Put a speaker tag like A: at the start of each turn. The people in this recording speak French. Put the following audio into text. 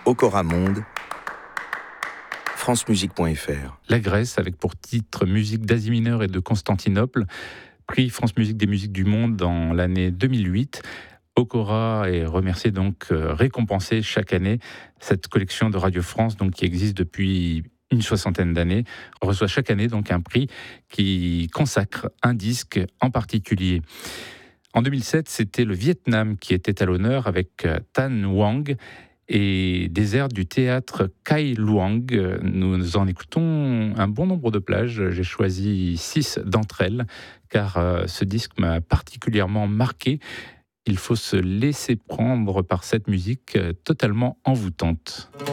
A: Okora Monde, francemusique.fr.
B: La Grèce, avec pour titre musique d'Asie mineure et de Constantinople, prix France Musique des musiques du monde dans l'année 2008. Okora est remercié, donc récompensé chaque année. Cette collection de Radio France, donc, qui existe depuis une soixantaine d'années, reçoit chaque année donc un prix qui consacre un disque en particulier. En 2007, c'était le Vietnam qui était à l'honneur avec Thanh Nguyen et des airs du théâtre Cai Luang. Nous en écoutons un bon nombre de plages. J'ai choisi 6 d'entre elles, car ce disque m'a particulièrement marqué. Il faut se laisser prendre par cette musique totalement envoûtante.